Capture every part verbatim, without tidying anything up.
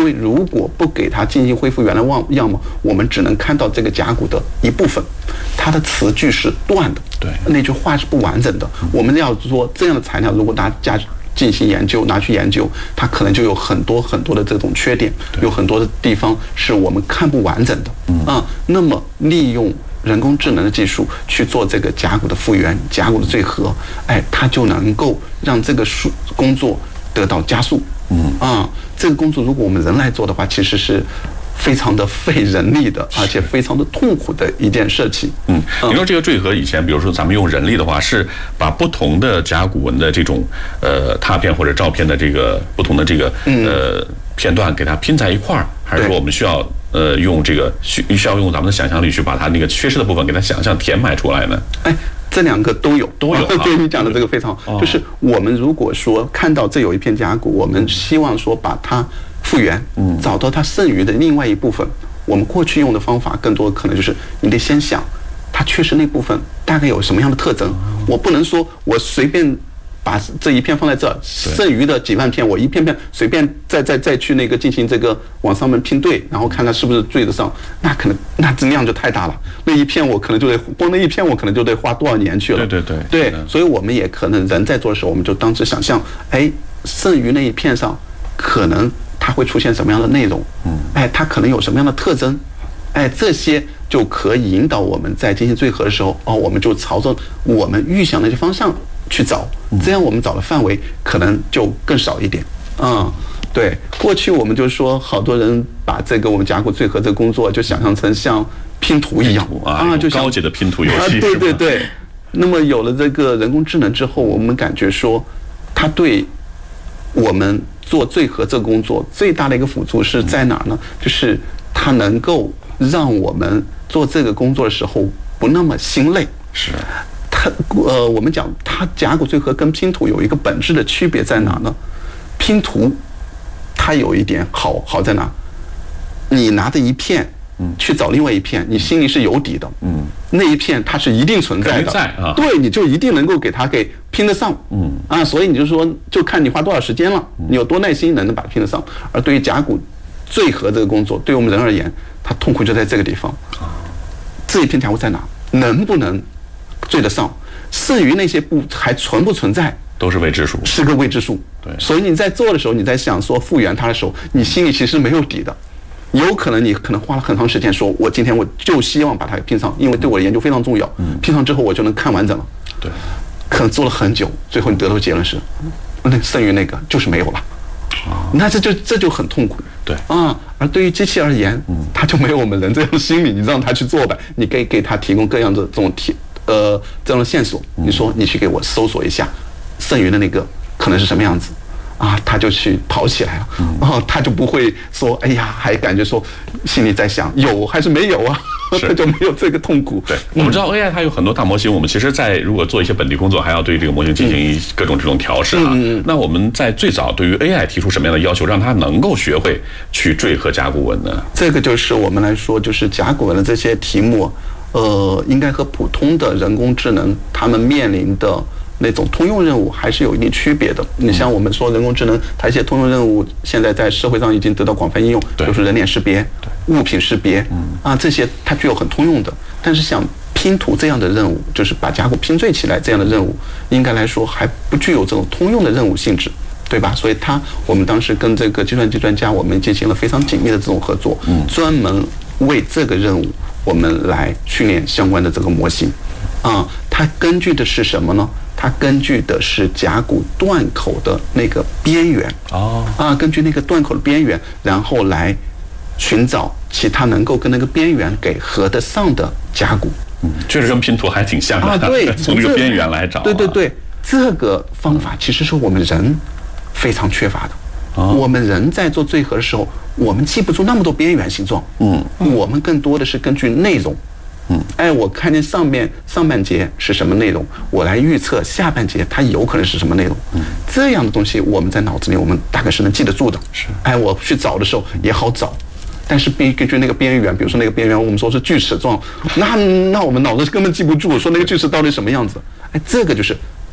因为如果不给它进行恢复原来样貌，我们只能看到这个甲骨的一部分，它的词句是断的， 对， 那句话是不完整的。我们要说这样的材料，如果大家进行研究，拿去研究，它可能就有很多很多的这种缺点，有很多的地方是我们看不完整的。嗯啊，那么利用人工智能的技术去做这个甲骨的复原、甲骨的缀合，哎，它就能够让这个数工作得到加速。嗯啊，这个工作如果我们人来做的话，其实是非常的费人力的，而且非常的痛苦的一件事情。 嗯，你说这个缀合以前，比如说咱们用人力的话，是把不同的甲骨文的这种呃拓片或者照片的这个不同的这个呃片段给它拼在一块儿，还是说我们需要呃用这个需需要用咱们的想象力去把它那个缺失的部分给它想象填埋出来呢？ 哎。这两个都有， 都有。 对你讲的这个非常好，就是我们如果说看到这有一片甲骨，我们希望说把它复原，嗯，找到它剩余的另外一部分。我们过去用的方法更多可能就是你得先想，它缺失那部分大概有什么样的特征。我不能说我随便把这一片放在这儿，剩余的几万片我一片片随便再再再去那个进行这个往上面拼对，然后看看是不是对得上，那可能那质量就太大了。那一片我可能就得光那一片我可能就得花多少年去了。 对对对对，所以我们也可能人在做的时候，我们就当时想象，哎，剩余那一片上可能它会出现什么样的内容，嗯，哎，它可能有什么样的特征，哎，这些就可以引导我们在进行缀合的时候，哦，我们就朝着我们预想的一些方向去找，这样我们找的范围可能就更少一点。嗯，对，过去我们就说，好多人把这个我们甲骨缀合这个工作就想象成像拼图一样啊，就高级的拼图游戏。 啊，对对对。那么有了这个人工智能之后，我们感觉说，它对我们做缀合这个工作最大的一个辅助是在哪儿呢？就是它能够让我们做这个工作的时候不那么心累。 是。 它呃，我们讲它甲骨缀合跟拼图有一个本质的区别在哪呢？拼图它有一点好好在哪？你拿着一片去找另外一片，你心里是有底的。嗯，那一片它是一定存在的。 在啊， 对，你就一定能够给它给拼得上。嗯啊，所以你就说，就看你花多少时间了，你有多耐心能把它拼得上。而对于甲骨缀合这个工作，对我们人而言，它痛苦就在这个地方。这一片甲骨在哪？能不能缀得上？剩余那些不还存不存在？ 都是未知数， 是个未知数。 对， 所以你在做的时候，你在想说复原它的时候，你心里其实没有底的。有可能你可能花了很长时间，说我今天我就希望把它拼上，因为对我的研究非常重要。嗯，拼上之后我就能看完整了。 对， 可能做了很久，最后你得到的结论是，那剩余那个就是没有了。那这就这就很痛苦。 对啊，而对于机器而言，嗯，它就没有我们人这样的心理，你让它去做吧，你给给它提供各样的这种提呃这样的线索，你说你去给我搜索一下，剩余的那个可能是什么样子。啊，他就去跑起来了，然后他就不会说，哎呀，还感觉说心里在想有还是没有啊，他就没有这个痛苦。 对，我们知道 A I 它有很多大模型，我们其实在如果做一些本地工作，还要对这个模型进行各种这种调试啊。嗯、那我们在最早对于 A I 提出什么样的要求，让它能够学会去缀合甲骨文呢？ 这个就是我们来说，就是甲骨文的这些题目，呃，应该和普通的人工智能他们面临的那种通用任务还是有一定区别的。你像我们说人工智能，它一些通用任务现在在社会上已经得到广泛应用，比如说人脸识别、物品识别，啊，这些它具有很通用的。但是像拼图这样的任务，就是把甲骨拼缀起来这样的任务，应该来说还不具有这种通用的任务性质，对吧？所以它我们当时跟这个计算机专家，我们进行了非常紧密的这种合作，专门为这个任务我们来训练相关的这个模型。啊，它根据的是什么呢？它根据的是甲骨断口的那个边缘哦，啊，根据那个断口的边缘，然后来寻找其他能够跟那个边缘给合得上的甲骨。 嗯，确实跟拼图还挺像的啊。对，从这个边缘来找、啊。 对对对，这个方法其实是我们人非常缺乏的。哦、我们人在做缀合的时候，我们记不住那么多边缘形状。嗯，我们更多的是根据内容。嗯，哎，我看见上面上半节是什么内容，我来预测下半节它有可能是什么内容。嗯，这样的东西我们在脑子里我们大概是能记得住的。是，哎，我去找的时候也好找，但是根据那个边缘，比如说那个边缘我们说是锯齿状，那那我们脑子根本记不住，说那个锯齿到底什么样子。哎，这个就是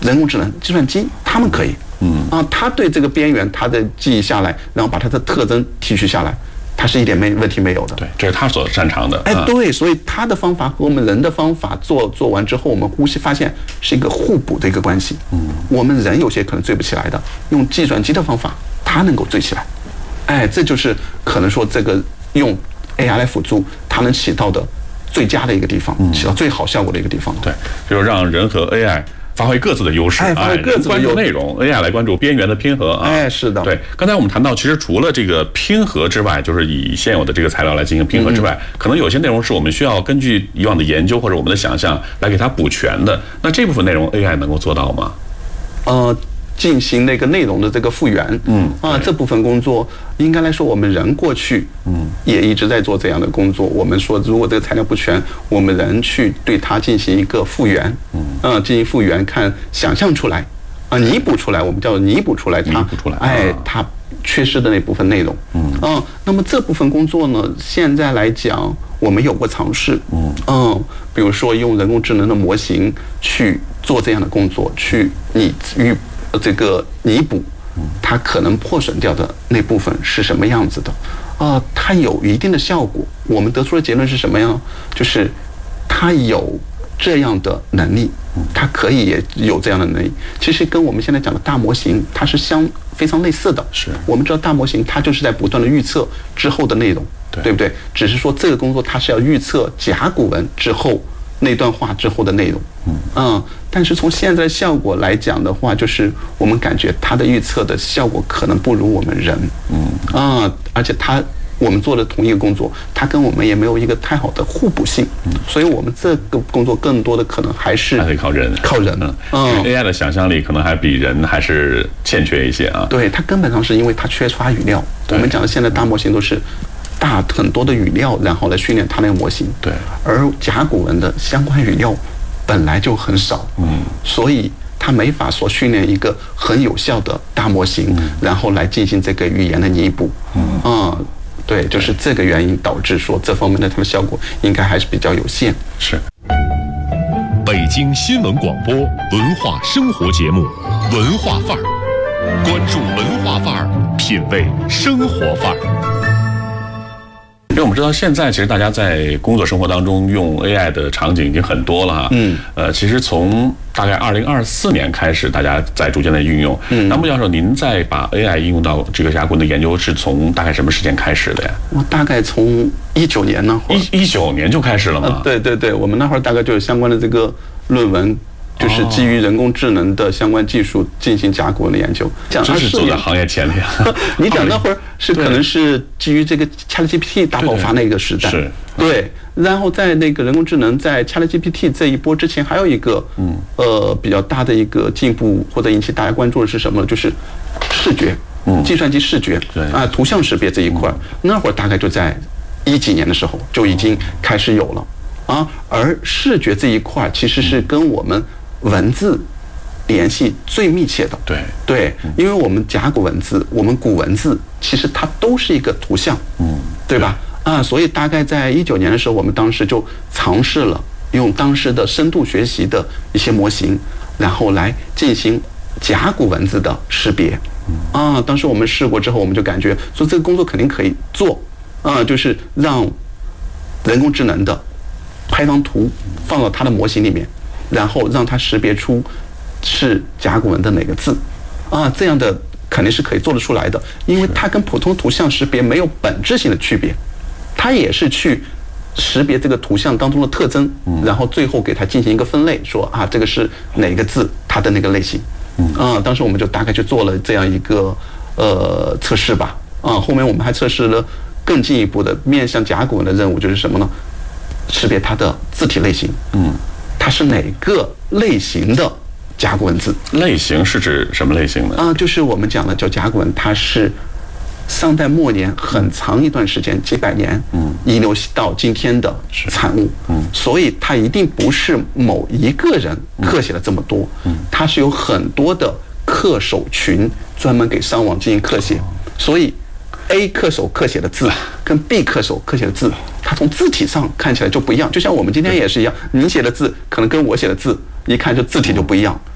人工智能、计算机，他们可以，嗯啊，他对这个边缘，他的记忆下来，然后把它的特征提取下来，他是一点没问题没有的。 对，这是他所擅长的。 哎，对，所以他的方法和我们人的方法做做完之后，我们呼吸发现是一个互补的一个关系。嗯，我们人有些可能醉不起来的，用计算机的方法，它能够醉起来。哎，这就是可能说这个用 A I 来辅助，它能起到的最佳的一个地方，起到最好效果的一个地方。 对，就是让人和 A I 发挥各自的优势， 哎，发挥各自的优势。 关注内容 ，A I 来关注边缘的拼合啊。 哎，是的。 对，刚才我们谈到，其实除了这个拼合之外，就是以现有的这个材料来进行拼合之外，嗯、可能有些内容是我们需要根据以往的研究或者我们的想象来给它补全的。那这部分内容 A I 能够做到吗？ 呃。进行那个内容的这个复原，嗯啊，这部分工作应该来说，我们人过去，嗯，也一直在做这样的工作。我们说，如果这个材料不全，我们人去对它进行一个复原，嗯，啊，进行复原，看想象出来，啊，弥补出来，我们叫弥补出来它， 弥补出来， 哎，它缺失的那部分内容，嗯，啊，那么这部分工作呢，现在来讲，我们有过尝试，嗯嗯，比如说用人工智能的模型去做这样的工作，去你与这个弥补，它可能破损掉的那部分是什么样子的？啊、呃，它有一定的效果。我们得出的结论是什么呀？就是它有这样的能力，它可以也有这样的能力。其实跟我们现在讲的大模型，它是相非常类似的。是我们知道大模型它就是在不断的预测之后的内容，对, 对不对？只是说这个工作它是要预测甲骨文之后那段话之后的内容，嗯。嗯但是从现在的效果来讲的话，就是我们感觉它的预测的效果可能不如我们人，嗯啊，而且它我们做的同一个工作，它跟我们也没有一个太好的互补性，嗯，所以我们这个工作更多的可能还是还得靠人， 靠人， 嗯 ，A I 的想象力可能还比人还是欠缺一些啊。 对，它根本上是因为它缺乏语料。我们讲的现在大模型都是大很多的语料，然后来训练它那个模型， 对， 而甲骨文的相关语料本来就很少，嗯，所以它没法说训练一个很有效的大模型，嗯、然后来进行这个语言的弥补，嗯，嗯，对，就是这个原因导致说这方面的它的效果应该还是比较有限。 是。 北京新闻广播文化生活节目《文化范儿》，关注文化范儿，品味生活范儿。 因为我们知道现在其实大家在工作生活当中用 A I 的场景已经很多了哈，嗯，呃，其实从大概二零二四年开始，大家在逐渐的运用。嗯，那穆教授，您在把 A I 应用到这个甲骨文的研究是从大概什么时间开始的呀？ 我大概从一九年那会儿， 一一九年就开始了吗？ 呃？对对对，我们那会儿大概就有相关的这个论文。就是基于人工智能的相关技术进行甲骨文的研究， 讲真是走在行业前列。 你讲那会儿是可能是基于这个 ChatGPT 大爆发那个时代， 是对。然后在那个人工智能在 ChatGPT 这一波之前，还有一个嗯呃比较大的一个进步或者引起大家关注的是什么呢？就是视觉，嗯，计算机视觉啊，图像识别这一块，那会儿大概就在一几年的时候就已经开始有了啊。而视觉这一块其实是跟我们文字联系最密切的， 对对，因为我们甲骨文字，我们古文字，其实它都是一个图像，嗯，对吧？啊，所以大概在一九年的时候，我们当时就尝试了用当时的深度学习的一些模型，然后来进行甲骨文字的识别。啊，当时我们试过之后，我们就感觉说这个工作肯定可以做，啊，就是让人工智能的拍张图放到它的模型里面。然后让它识别出是甲骨文的哪个字，啊，这样的肯定是可以做得出来的，因为它跟普通图像识别没有本质性的区别，它也是去识别这个图像当中的特征，然后最后给它进行一个分类，说啊这个是哪个字它的那个类型，啊，当时我们就大概去做了这样一个呃测试吧，啊，后面我们还测试了更进一步的面向甲骨文的任务，就是什么呢？识别它的字体类型，嗯。它是哪个类型的甲骨文字？ 类型是指什么类型呢？ 啊、呃，就是我们讲的叫甲骨文，它是商代末年很长一段时间，几百年，嗯，遗留到今天的产物，嗯，所以它一定不是某一个人刻写了这么多，嗯，它是有很多的刻手群专门给商王进行刻写，所以 A 刻手刻写的字跟 B 刻手刻写的字，它从字体上看起来就不一样，就像我们今天也是一样，你写的字可能跟我写的字一看就字体就不一样，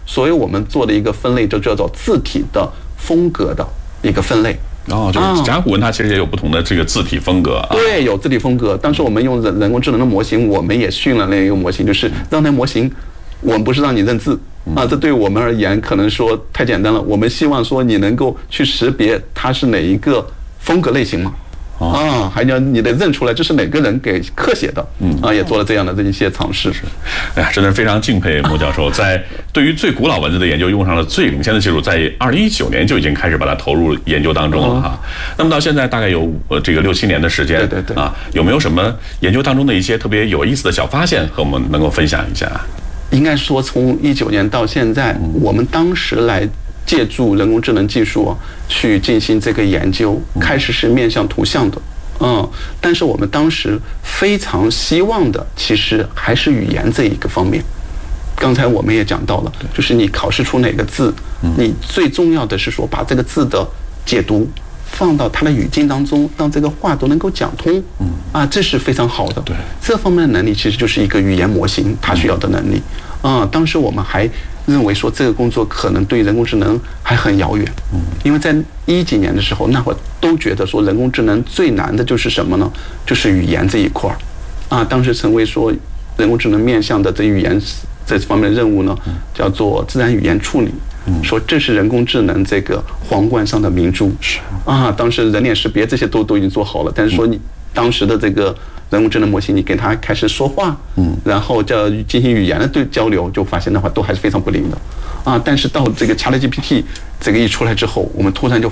所以我们做的一个分类就叫做字体的风格的一个分类。 哦，就是甲骨文它其实也有不同的这个字体风格啊。 对，有字体风格。当时我们用人人工智能的模型，我们也训了那一个模型，就是让那模型，我们不是让你认字啊，这对我们而言可能说太简单了。我们希望说你能够去识别它是哪一个风格类型嘛。啊，还要你得认出来这是哪个人给刻写的，嗯啊，也做了这样的这一些尝试。 是，哎呀，真的是非常敬佩莫教授，在对于最古老文字的研究用上了最领先的技术，在二零一九年就已经开始把它投入研究当中了哈。那么到现在大概有呃这个六七年的时间， 对对对啊，有没有什么研究当中的一些特别有意思的小发现和我们能够分享一下？ 应该说，从一九年到现在，我们当时来借助人工智能技术去进行这个研究，开始是面向图像的，嗯，但是我们当时非常希望的，其实还是语言这一个方面。刚才我们也讲到了，就是你考试出哪个字，你最重要的是说把这个字的解读放到它的语境当中，让这个话都能够讲通，啊，这是非常好的。 对， 这方面的能力其实就是一个语言模型它需要的能力。啊，当时我们还认为说这个工作可能对人工智能还很遥远，因为在一几年的时候，那会儿都觉得说人工智能最难的就是什么呢？就是语言这一块儿，啊，当时成为说人工智能面向的这语言这方面的任务呢，叫做自然语言处理，说这是人工智能这个皇冠上的明珠，啊，当时人脸识别这些都都已经做好了，但是说你当时的这个人工智能模型，你给它开始说话，嗯，然后叫进行语言的对交流，就发现的话都还是非常不灵的，啊，但是到这个 ChatGPT 这个一出来之后，我们突然就